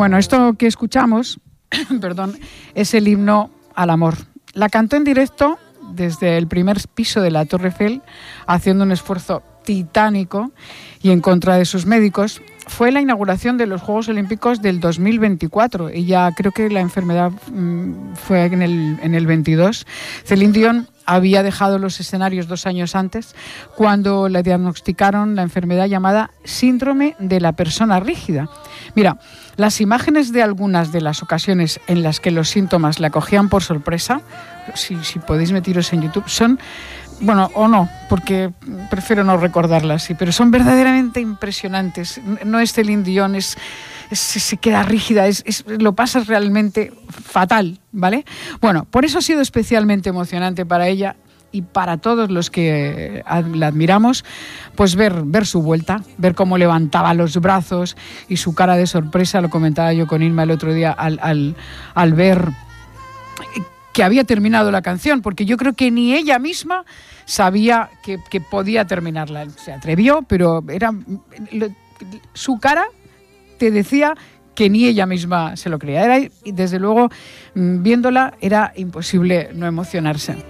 Bueno, esto que escuchamos, perdón, es el himno al amor. La cantó en directo desde el primer piso de la Torre Eiffel, haciendo un esfuerzo titánico y en contra de sus médicos. Fue la inauguración de los Juegos Olímpicos del 2024. Ella, creo que la enfermedad fue en el 22. Céline Dion había dejado los escenarios 2 años antes, cuando le diagnosticaron la enfermedad llamada síndrome de la persona rígida. Mira, las imágenes de algunas de las ocasiones en las que los síntomas la cogían por sorpresa, si podéis meteros en YouTube, son, bueno, o no, porque prefiero no recordarlas, sí, pero son verdaderamente impresionantes. No es Céline Dion, se queda rígida, lo pasas realmente fatal, ¿vale? Bueno, por eso ha sido especialmente emocionante para ella y para todos los que la admiramos, pues ver su vuelta, ver cómo levantaba los brazos y su cara de sorpresa. Lo comentaba yo con Irma el otro día al ver que había terminado la canción, porque yo creo que ni ella misma sabía que podía terminarla. Se atrevió, pero su cara te decía que ni ella misma se lo creía. Y desde luego, viéndola, era imposible no emocionarse.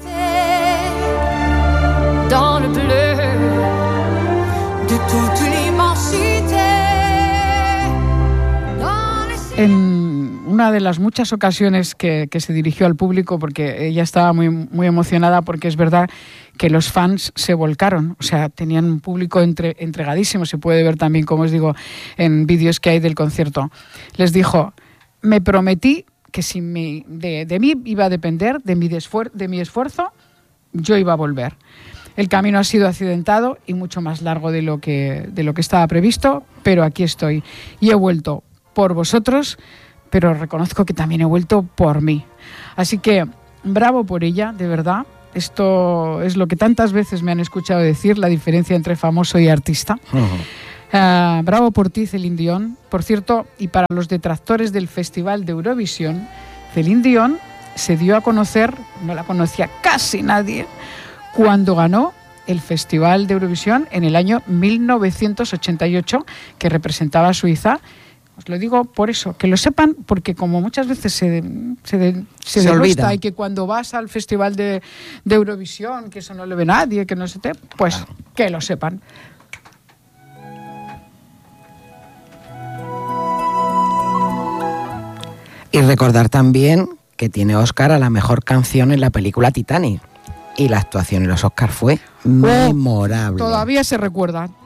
Dans le bleu de toute l'immensité. En una de las muchas ocasiones que se dirigió al público, porque ella estaba muy, muy emocionada, porque es verdad que los fans se volcaron, o sea, tenían un público entregadísimo, se puede ver también, como os digo, en vídeos que hay del concierto. Les dijo, me prometí que si de mí iba a depender, de mi esfuerzo, yo iba a volver. El camino ha sido accidentado y mucho más largo de lo que estaba previsto, pero aquí estoy. Y he vuelto por vosotros, pero reconozco que también he vuelto por mí. Así que bravo por ella, de verdad. Esto es lo que tantas veces me han escuchado decir, la diferencia entre famoso y artista. Uh-huh. Bravo por ti, Céline Dion. Por cierto, y para los detractores del Festival de Eurovisión, Céline Dion se dio a conocer, no la conocía casi nadie, cuando ganó el Festival de Eurovisión en el año 1988, que representaba a Suiza. Os lo digo por eso, que lo sepan, porque como muchas veces se olvida, y que cuando vas al Festival de Eurovisión, que eso no lo ve nadie, que no se te... Pues claro, que lo sepan. Y recordar también que tiene Oscar a la mejor canción en la película Titanic. Y la actuación en los Oscars fue memorable. Todavía se recuerda.